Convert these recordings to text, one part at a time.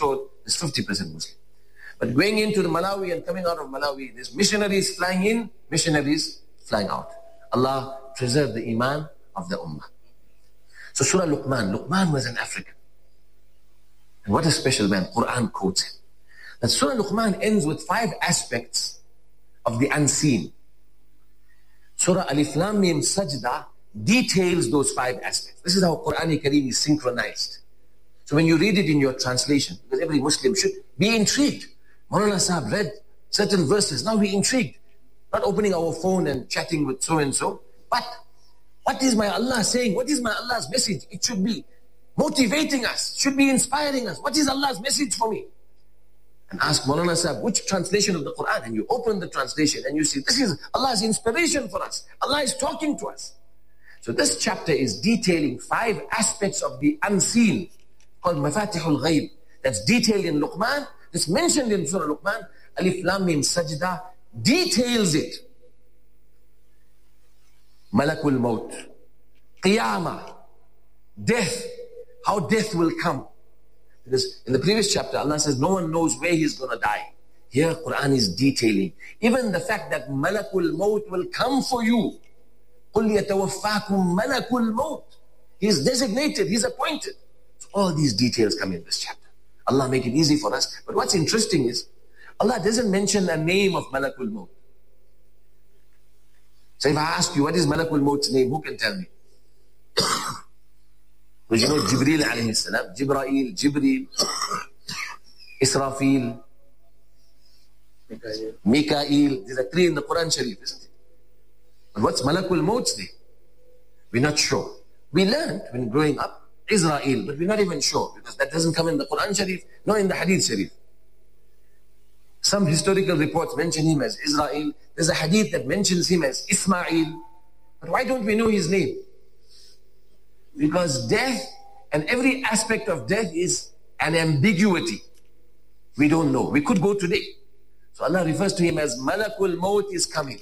short, there's 50% Muslim. But going into the Malawi and coming out of Malawi, there's missionaries flying in, missionaries flying out. Allah preserve the iman of the ummah. So Surah Luqman. Luqman was an African. And what a special man. Quran quotes him. That Surah Luqman ends with 5 aspects of the unseen. Surah Alif Lam Mim Sajda details those 5 aspects. This is how Quran Kareem is synchronized. So when you read it in your translation, because every Muslim should be intrigued. Maulana Sahib read certain verses, now we're intrigued. Not opening our phone and chatting with so-and-so, but what is my Allah saying? What is my Allah's message? It should be motivating us, should be inspiring us. What is Allah's message for me? And ask Maulana Sahib, which translation of the Quran? And you open the translation and you see, this is Allah's inspiration for us. Allah is talking to us. So this chapter is detailing 5 aspects of the unseen, called Mafatihul Ghaib. That's detailed in Luqman. It's mentioned in Surah Luqman. Alif Lam Mim Sajda details it. Malakul Maut, Qiyamah, death, how death will come. Because in the previous chapter, Allah says no one knows where he's going to die. Here, Quran is detailing. Even the fact that Malakul Maut will come for you. قُلْ يَتَوَفَّاكُمْ مَلَكُ الْمَوْتِ. He's designated, he's appointed. So all these details come in this chapter. Allah make it easy for us. But what's interesting is, Allah doesn't mention the name of Malakul Maut. So if I ask you, what is Malakul Maut's name? Who can tell me? Because you know Jibreel alayhi salam, Jibreel, Jibreel, Israfil, Mikael. These are 3 in the Quran Sharif, isn't it? But what's Malakul Maut's name? We're not sure. We learned when growing up, Israel, but we're not even sure, because that doesn't come in the Quran Sharif, nor in the Hadith Sharif. Some historical reports mention him as Israel. There's a hadith that mentions him as Ismail. But why don't we know his name? Because death and every aspect of death is an ambiguity. We don't know. We could go today. So Allah refers to him as Malakul Maut is coming.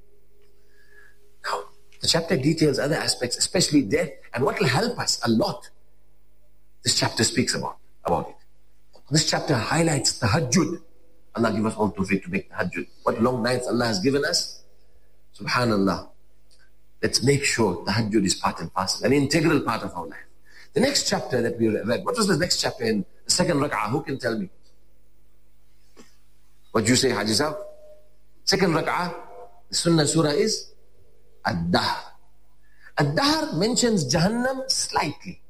Now, the chapter details other aspects, especially death, and what will help us a lot. This chapter speaks about it. This chapter highlights tahajjud. Allah give us all tawfiq to make tahajjud. What long nights Allah has given us. Subhanallah. Let's make sure tahajjud is part and parcel, an integral part of our life. The next chapter that we read, what was the next chapter in the second rak'ah? Who can tell me? What do you say, Haji Sahib? Second rak'ah, the Sunnah surah is Ad-Dahr. Ad-Dahr mentions Jahannam slightly,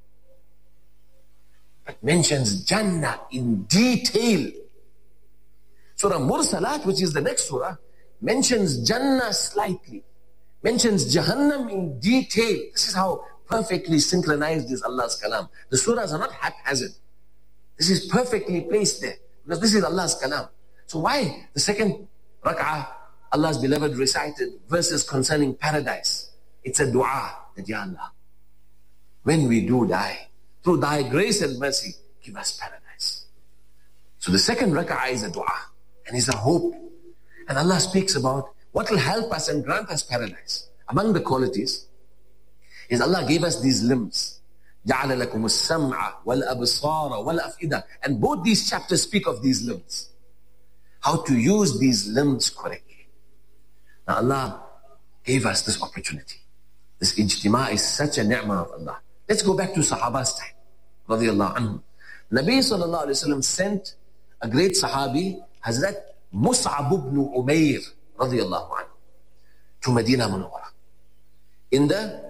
but mentions Jannah in detail. Surah Mursalat, which is the next surah, mentions Jannah slightly, mentions Jahannam in detail. This is how perfectly synchronized is Allah's kalam. The surahs are not haphazard. This is perfectly placed there, because this is Allah's kalam. So why the second rak'ah, Allah's beloved recited verses concerning paradise? It's a dua that, Ya Allah, when we do die, through thy grace and mercy, give us paradise. So the second rak'ah is a dua, and is a hope. And Allah speaks about what will help us and grant us paradise. Among the qualities is Allah gave us these limbs. جَعَلَ لَكُمُ السَّمْعَ وَالْأَبْصَارَ وَالْأَفْئِدَةَ. And both these chapters speak of these limbs. How to use these limbs correctly. Now Allah gave us this opportunity. This ijtima is such a ni'mah of Allah. Let's go back to Sahaba's time. Radiallahu anhu. Nabi sallallahu alayhi wa sallam sent a great Sahabi, Hazrat Mus'ab ibn Umair, radiallahu anhu, to Medina Munawwara. In the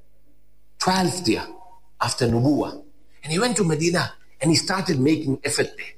12th year after Nubuwah. And he went to Medina and he started making effort there.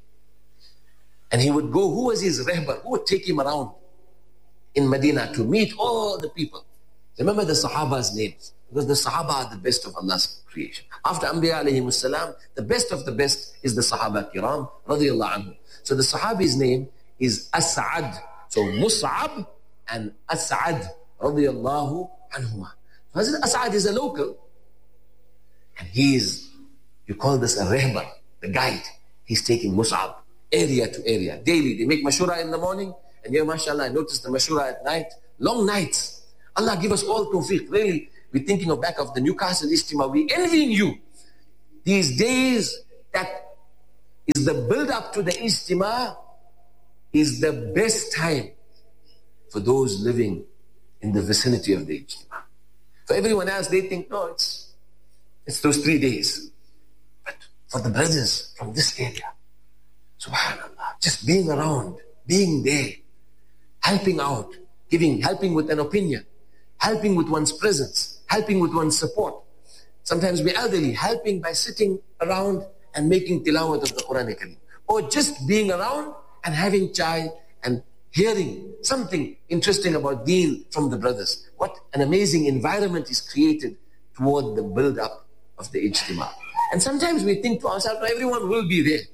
And he would go, who was his rehbar? Who would take him around in Medina to meet all the people? Remember the Sahaba's names, because the Sahaba are the best of Allah's creation. After Anbiya alayhimus salam, the best of the best is the Sahaba Kiram, radiyallahu anhu. So the Sahabi's name is As'ad. So Mus'ab and As'ad, radiyallahu anhuma. Hazrat As'ad is a local, and you call this a rehbar, the guide. He's taking Mus'ab area to area. Daily, they make mashura in the morning, and here, mashallah, I noticed the mashura at night. Long nights. Allah give us all tawfiq. Really, we're thinking of back of the Newcastle Ijtima. We're envying you. These days that is the build up to the Ijtima is the best time for those living in the vicinity of the Ijtima. For everyone else, they think, no, it's those 3 days. But for the brothers from this area, subhanallah, just being around, being there, helping out, helping with an opinion, helping with one's presence, helping with one's support. Sometimes we're elderly, helping by sitting around and making tilawat of the Quran Kareem. Or just being around and having chai and hearing something interesting about deen from the brothers. What an amazing environment is created toward the build-up of the Ijtima. And sometimes we think to ourselves, no, everyone will be there.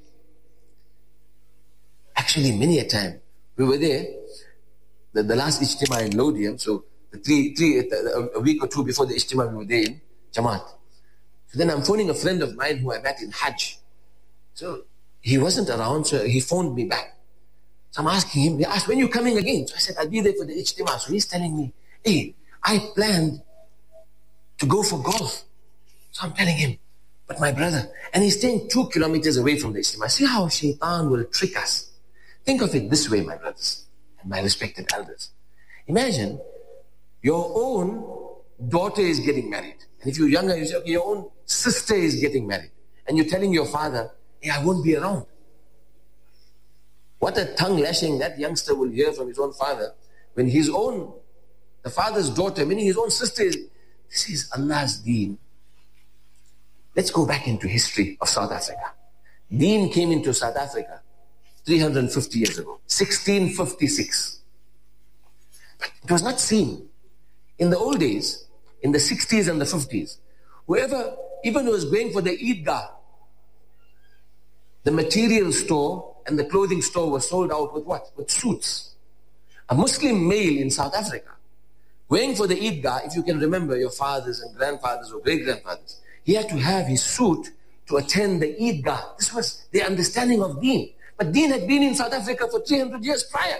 Actually, many a time, we were there, the last Ijtima in Lodium, so a week or two before the Ijtima we were there in Jamaat. So then I'm phoning a friend of mine who I met in Hajj. So he wasn't around, so he phoned me back. So I'm asking him, he asked, when are you coming again? So I said, I'll be there for the Ijtima. So he's telling me, hey, I planned to go for golf. So I'm telling him, but my brother, and he's staying 2 kilometers away from the Ijtima. See how shaitan will trick us. Think of it this way, my brothers and my respected elders. Imagine your own daughter is getting married. And if you're younger, you say, okay, your own sister is getting married. And you're telling your father, hey, I won't be around. What a tongue lashing that youngster will hear from his own father when the father's daughter, meaning his own sister, this is Allah's deen. Let's go back into history of South Africa. Deen came into South Africa 350 years ago, 1656. But it was not seen. In the old days, in the 60s and the 50s, whoever even was going for the Eidgah, the material store and the clothing store was sold out with what? With suits. A Muslim male in South Africa, going for the Eidgah, if you can remember your fathers and grandfathers or great-grandfathers, he had to have his suit to attend the Eidgah. This was the understanding of deen. But deen had been in South Africa for 300 years prior.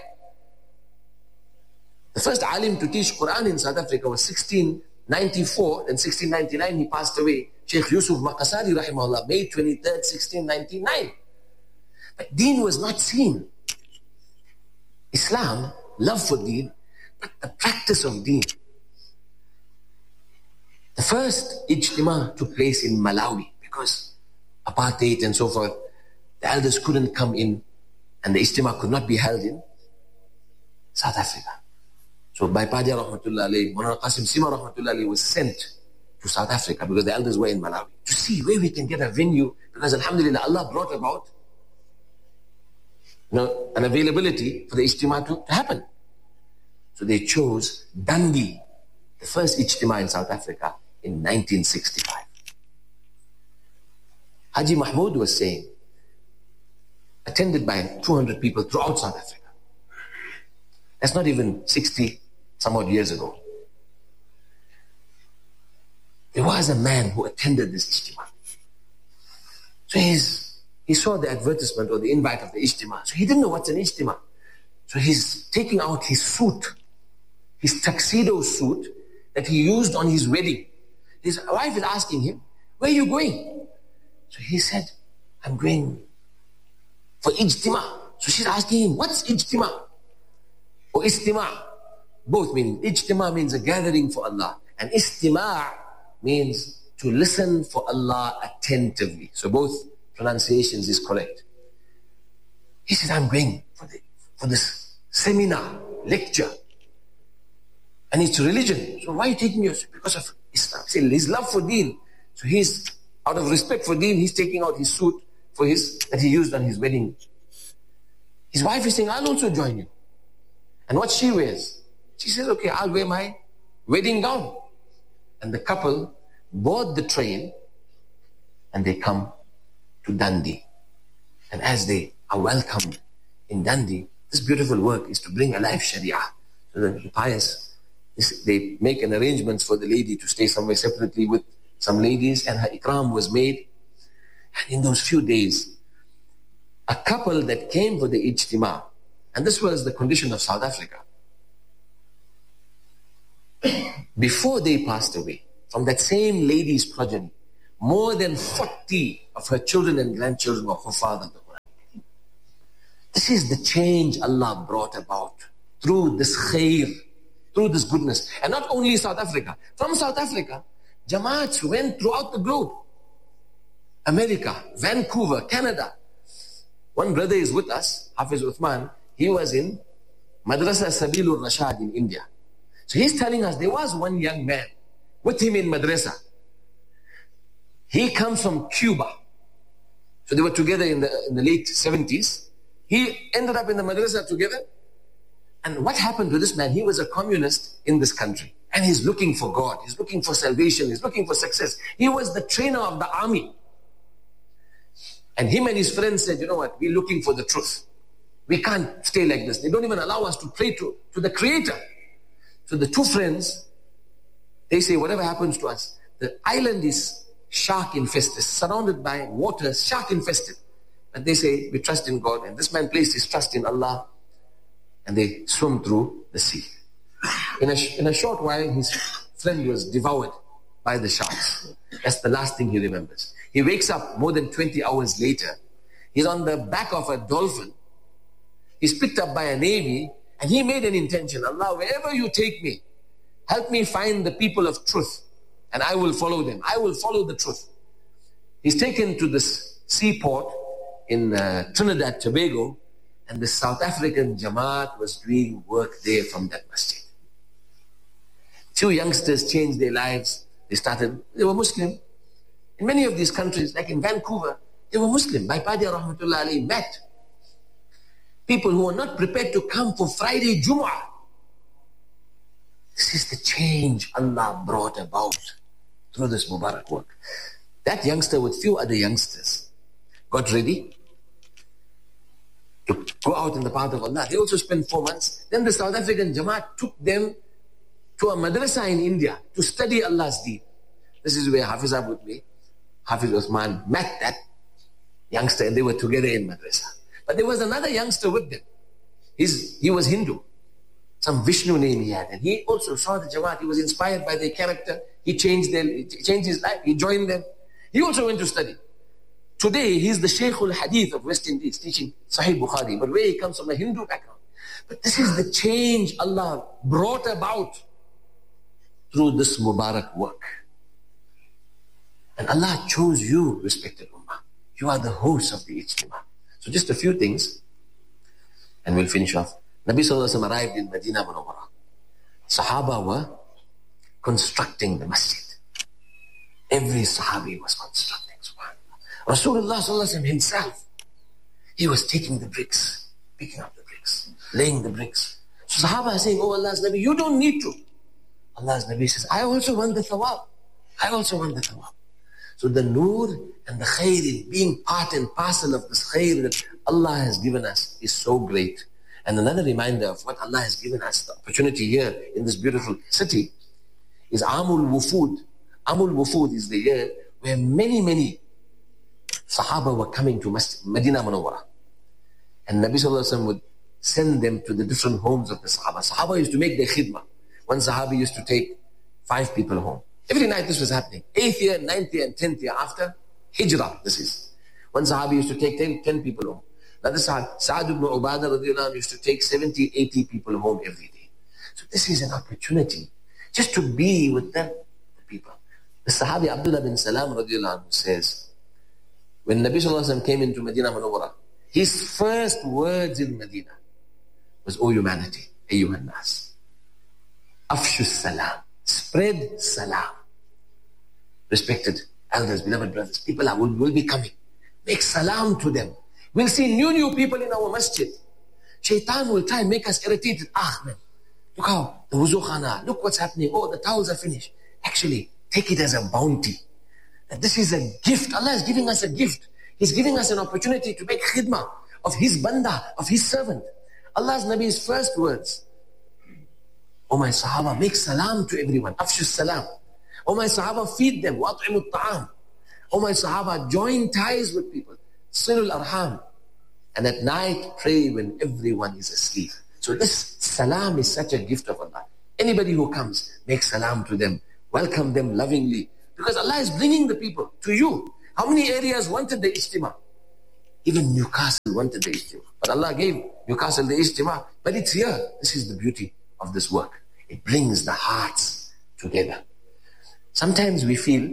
The first alim to teach Quran in South Africa was 1694, and 1699 he passed away. Sheikh Yusuf Maqasari rahimahullah, May 23rd, 1699. But deen was not seen. Islam, love for deen, but the practice of deen. The first Ijtima took place in Malawi because apartheid and so forth. The elders couldn't come in and the Ijtima could not be held in South Africa. So Baipadia Rahmatullah alayhi, Mulana Qasim Sima Rahmatullah alayhi was sent to South Africa because the elders were in Malawi to see where we can get a venue, because Alhamdulillah Allah brought about an availability for the Ijtima to happen. So they chose Dundee, the first Ijtima in South Africa in 1965. Haji Mahmoud was saying, attended by 200 people throughout South Africa. That's not even 60 some odd years ago. There was a man who attended this Ijtima. So he saw the advertisement or the invite of the Ijtima. So he didn't know what's an Ijtima. So he's taking out his suit, his tuxedo suit that he used on his wedding. His wife is asking him, where are you going? So he said, I'm going for Ijtima. So she's asking him, what's Ijtima? Or Istima? Both meaning. Ijtima means a gathering for Allah. And Istima' means to listen for Allah attentively. So both pronunciations is correct. He said, I'm going for this seminar, lecture. And it's religion. So why are you taking yours? Because of Islam. See, his love for deen. So he's, out of respect for deen, he's taking out his suit that he used on his wedding. His wife is saying, I'll also join you. And what she wears? She says, okay, I'll wear my wedding gown. And the couple board the train and they come to Dundee. And as they are welcomed in Dundee, this beautiful work is to bring alive Sharia. So the pious, they make an arrangements for the lady to stay somewhere separately with some ladies, and her ikram was made. And in those few days, a couple that came for the Ijtima, and this was the condition of South Africa, before they passed away, from that same lady's progeny, more than 40 of her children and grandchildren were Huffaz of the Quran. This is the change Allah brought about through this khair, through this goodness. And not only South Africa. From South Africa, Jamaats went throughout the globe. America, Vancouver, Canada. One brother is with us, Hafiz Uthman. He was in Madrasa Sabilur Rashad in India. So he's telling us there was one young man with him in Madrasa. He comes from Cuba. So they were together in the late 70s. He ended up in the Madrasa together. And what happened to this man? He was a communist in this country. And he's looking for God. He's looking for salvation. He's looking for success. He was the trainer of the army. And him and his friends said, you know what? We're looking for the truth. We can't stay like this. They don't even allow us to pray to the Creator. So the two friends, they say, whatever happens to us, the island is shark infested, surrounded by water, shark infested. And they say, we trust in God. And this man placed his trust in Allah. And they swim through the sea. In a short while, his friend was devoured by the sharks. That's the last thing he remembers. He wakes up more than 20 hours later. He's on the back of a dolphin. He's picked up by a navy. And he made an intention. Allah, wherever you take me, help me find the people of truth. And I will follow them. I will follow the truth. He's taken to this seaport in Trinidad, Tobago. And the South African Jamaat was doing work there from that masjid. Two youngsters changed their lives. They were Muslim. In many of these countries, like in Vancouver, they were Muslim. Bhai Padia Rahmatullah Ali met people who were not prepared to come for Friday Jumu'ah. This is the change Allah brought about through this Mubarak work. That youngster with few other youngsters got ready to go out in the path of Allah. They also spent 4 months. Then the South African Jamaat took them to a madrasa in India to study Allah's deen. This is where Hafiz Uthman met that youngster and they were together in madrasa. But there was another youngster with them. He was Hindu. Some Vishnu name he had. And he also saw the Jamaat. He was inspired by their character. He changed his life. He joined them. He also went to study. Today, he's the Shaykh al-Hadith of West Indies, teaching Sahih Bukhari, but where he comes from a Hindu background. But this is the change Allah brought about through this Mubarak work. And Allah chose you, respected Ummah. You are the host of the Ijtima. So just a few things, and we'll finish off. Nabi Sallallahu Alaihi Wasallam arrived in Medina Munawwara. Sahaba were constructing the masjid. Every Sahabi was constructing. Rasulullah Sallallahu Alaihi Wasallam himself, he was taking the bricks, picking up the bricks, laying the bricks. So Sahaba are saying, oh Allah's Nabi, you don't need to. Allah's Nabi says, I also want the thawab. I also want the thawab. So the nur and the khair, being part and parcel of this khair that Allah has given us is so great. And another reminder of what Allah has given us, the opportunity here in this beautiful city, is Amul Wufud. Amul Wufud is the year where many Sahaba were coming to Medina Munawwara. And Nabi Sallallahu Alaihi Wasallam would send them to the different homes of the Sahaba. Sahaba used to make their khidmah. One Sahabi used to take 5 people home. Every night this was happening. 8th year, 9th year, and 10th year after Hijrah, this is. One Sahabi used to take 10 people home. Another Sahabi, Sa'ad ibn Ubadah radiallahu anhu, used to take 70, 80 people home every day. So this is an opportunity just to be with the people. The Sahabi Abdullah bin Salam radiallahu anhu says, when Nabi Sallallahu Alaihi Wasallam came into Medina Munawwara, his first words in Medina was, O humanity, ayyuhan nas, afshu salam, spread salam. Respected elders, beloved brothers, people will be coming. Make salam to them. We'll see new people in our masjid. Shaitan will try and make us irritated. Man, look how the wuzu khana, look what's happening. Oh, the towels are finished. Actually, take it as a bounty. And this is a gift. Allah is giving us a gift. He's giving us an opportunity to make khidmah of His banda, of His servant. Allah's Nabi's first words, O my Sahaba, make salam to everyone. Afshu salam. O my Sahaba, feed them. Wa'at'imu ta'am. O my Sahaba, join ties with people. Silul arham. And at night, pray when everyone is asleep. So this salam is such a gift of Allah. Anybody who comes, make salam to them. Welcome them lovingly. Because Allah is bringing the people to you. How many areas wanted the Ijtima? Even Newcastle wanted the Ijtima. But Allah gave Newcastle the Ijtima. But it's here. This is the beauty of this work. It brings the hearts together. Sometimes we feel,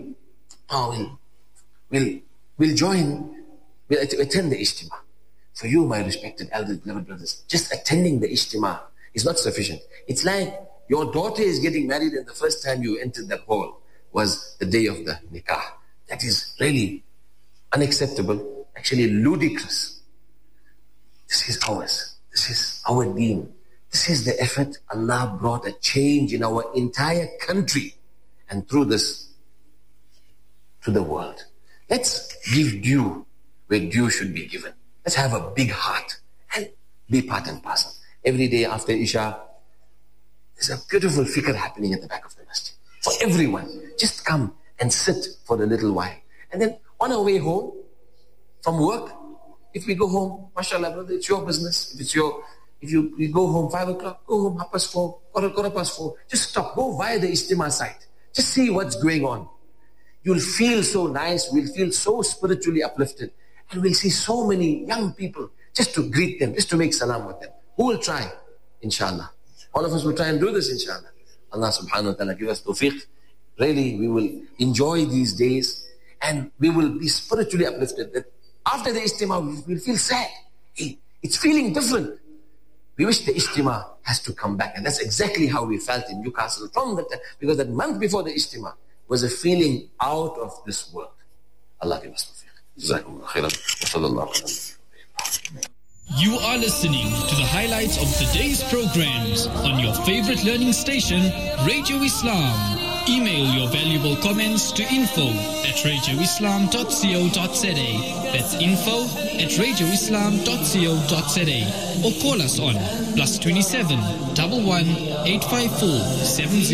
we'll join, we'll attend the Ijtima. For you, my respected elders, beloved brothers, just attending the Ijtima is not sufficient. It's like your daughter is getting married and the first time you entered that hall was the day of the nikah. That is really unacceptable, actually ludicrous. This is ours. This is our deen. This is the effort. Allah brought a change in our entire country and through this to the world. Let's give due where due should be given. Let's have a big heart and be part and parcel. Every day after Isha, there's a beautiful fikr happening at the back of the masjid. For everyone, just come and sit for a little while. And then on our way home from work, if we go home, mashallah, brother, it's your business. If you go home 5 o'clock, go home 4:30, 4:15. Just stop. Go via the Ijtima site. Just see what's going on. You'll feel so nice. We'll feel so spiritually uplifted. And we'll see so many young people just to greet them, just to make salam with them. Who will try? Inshallah. All of us will try and do this, inshallah. Allah subhanahu wa ta'ala give us tawfiq. Really, we will enjoy these days and we will be spiritually uplifted. That after the Ijtima, we'll feel sad. Hey, it's feeling different. We wish the Ijtima has to come back. And that's exactly how we felt in Newcastle from that time. Because that month before the Ijtima was a feeling out of this world. Allah give us tawfiq. You are listening to the highlights of today's programs on your favorite learning station, Radio Islam. Email your valuable comments to info@radioislam.co.za. That's info@radioislam.co.za. Or call us on +27 11 854 70.